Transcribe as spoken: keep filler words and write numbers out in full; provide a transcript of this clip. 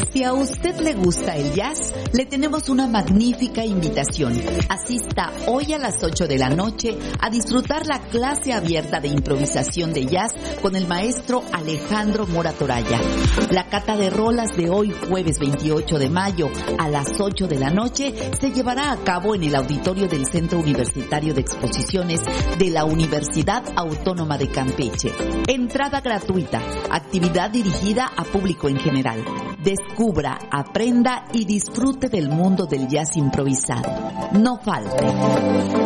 Si a usted le gusta el jazz, le tenemos una magnífica invitación. Asista hoy a las ocho de la noche a disfrutar la clase abierta de improvisación de jazz con el maestro Alejandro Mora Toraya. La cata de rolas de hoy, jueves veintiocho de mayo, a las ocho de la noche, se llevará a cabo en el auditorio del Centro Universitario de Exposiciones de la Universidad Autónoma de Campeche. Entrada gratuita, actividad dirigida a público en general. Descubra, aprenda y disfrute del mundo del jazz improvisado. No falte.